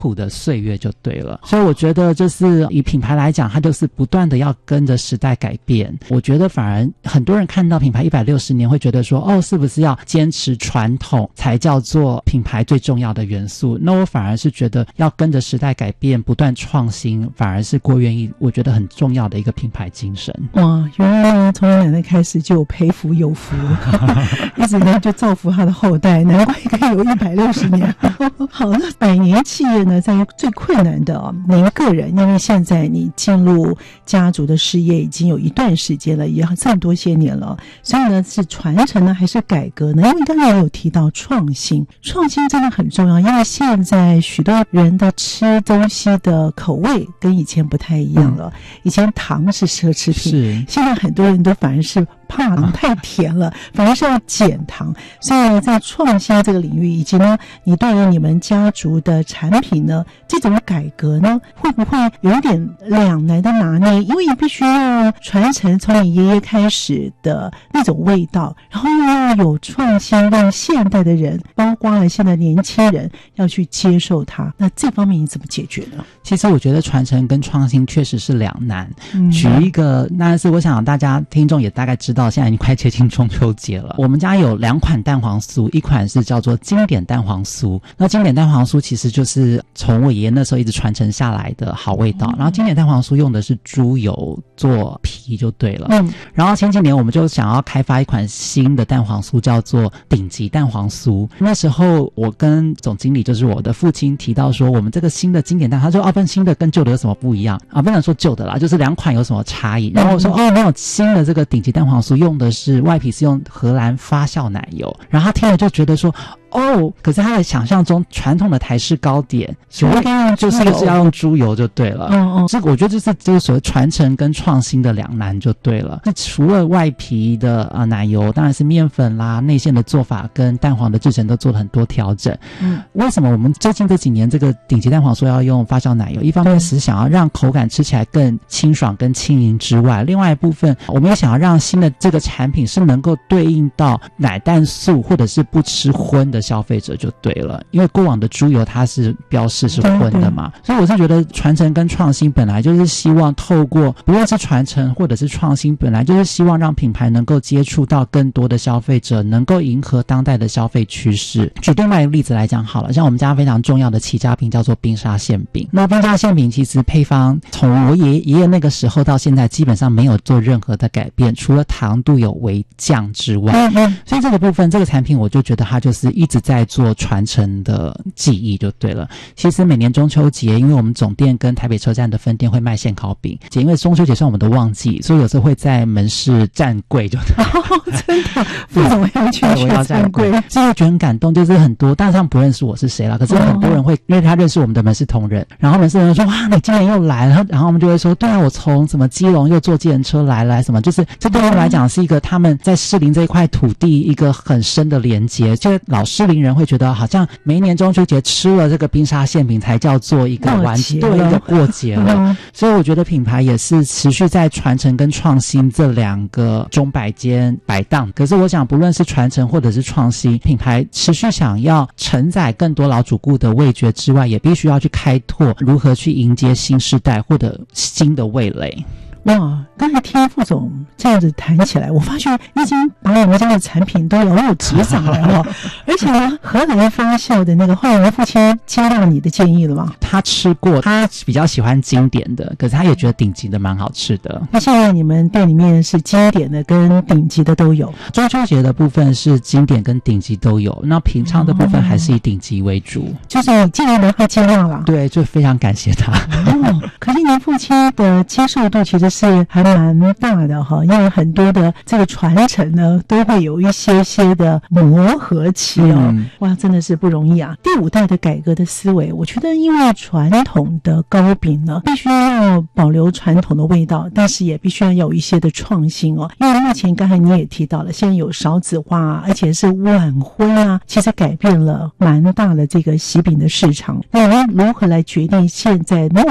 苦的岁月就对了。所以我觉得就是以品牌来讲，它就是不断的要跟着时代改变。我觉得反而很多人看到品牌160年会觉得说，是不是要坚持传统才叫做品牌最重要的元素？那我反而是觉得要跟着时代改变，不断创新，反而是郭元益我觉得很重要的一个品牌精神。 哇，原来呢从你奶奶开始就培福有福一直呢就造福他的后代，难怪可以有160年好，那100年企业呢在最困难的您个人，因为现在你进入家族的事业已经有一段时间了，也这么多些年了，所以呢是传承呢还是改革呢？因为刚才也有提到创新真的很重要，因为现在许多人的吃东西的口味跟以前不太一样了，以前糖是奢侈品，现在很多人都反而是怕太甜了，反而是要减糖。所以呢在创新这个领域，以及呢你对于你们家族的产品呢这种改革呢，会不会有点两难的拿捏？因为你必须要传承从你爷爷开始的那种味道，然后又要有创新，让现代的人包括了现在年轻人要去接受它，那这方面你怎么解决呢？ 其实我觉得传承跟创新确实是两难。举一个，那是我想大家听众也大概知道，现在已经快接近中秋节了。我们家有2款蛋黄酥，一款是叫做经典蛋黄酥，那经典蛋黄酥其实就是从我爷爷那时候一直传承下来的好味道，然后经典蛋黄酥用的是猪油做皮就对了。然后前几年我们就想要开发一款新的蛋黄酥，叫做顶级蛋黄酥。那时候我跟总经理，就是我的父亲提到说，我们这个新的经典蛋，他说不，新的跟旧的有什么不一样不能说旧的啦，就是2款有什么差异。然后我说没有，新的这个顶级蛋黄酥用的是外皮是用荷兰发酵奶油。然后他听了就觉得说可是他的想象中传统的台式糕点所谓就是要用猪油就对了。这个我觉得这个所谓传承跟创新的两难就对了。那除了外皮的奶油，当然是面粉啦，内馅的做法跟蛋黄的制成都做了很多调整。为什么我们最近这几年这个顶级蛋黄酥要用发酵奶油？一方面是想要让口感吃起来更清爽跟轻盈之外，另外一部分我们也想要让新的这个产品是能够对应到奶蛋素或者是不吃荤的消费者就对了。因为过往的猪油它是标示是荤的嘛，所以我是觉得传承跟创新本来就是希望透过不论是传承或者是创新，本来就是希望让品牌能够接触到更多的消费者，能够迎合当代的消费趋势。举另外一个例子来讲好了，像我们家非常重要的起家品叫做冰沙馅饼。那冰沙馅饼其实配方从我爷爷那个时候到现在基本上没有做任何的改变，除了糖度有微降之外。所以这个部分这个产品我就觉得它就是一直在做传承的技艺就对了。其实每年中秋节，因为我们总店跟台北车站的分店会卖现烤饼，因为中秋节算我们的旺季，所以有时候会在门市站柜就真的不怎么样去站柜， 所以我觉得很感动。就是很多大家不认识我是谁啦，可是很多人会因为他认识我们的门市同仁，然后门市人说哇你今年又来了，然后我们就会说对啊，我从什么基隆又坐计程车来什么，就是这对他们来讲是一个他们在士林这一块土地一个很深的连结。就老士林人会觉得好像每一年中秋节吃了这个冰沙馅饼才叫做一个完结对一个过节了。所以我觉得品牌也是持续在传承跟创新这2个钟摆间摆荡。可是我想不论是传承或者是创新，品牌持续想要承载更多老主顾的味觉之外，也必须要去开拓如何去迎接新世代或者新的味蕾。 哇，刚才听副总这样子谈起来，我发觉你已经把我们家的产品都了如指掌了而且呢，荷兰发酵的那个，后来父亲接纳你的建议了吗？ 他吃过，他比较喜欢经典的，可是他也觉得顶级的蛮好吃的。 那现在你们店里面是经典的跟顶级的都有？ 中秋节的部分是经典跟顶级都有，那平常的部分还是以顶级为主。 就是你既然能够接纳了， 对，就非常感谢他。 可是您父亲的接受度其实是还蛮大的因为很多的这个传承呢都会有一些的磨合期哇，真的是不容易啊。第5代的改革的思维，我觉得因为传统的糕饼呢必须要保留传统的味道，但是也必须要有一些的创新因为目前刚才你也提到了，现在有少子化而且是晚婚其实改变了蛮大的这个喜饼的市场。那如何来决定现在目前的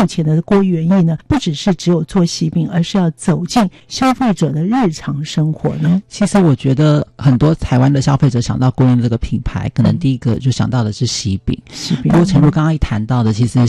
郭元益呢，不只是只有做喜饼，而是要走进消费者的日常生活呢？ 其实我觉得很多台湾的消费者想到郭元益这个品牌，可能第一个就想到的是喜饼。不过诚如刚刚一谈到的，其实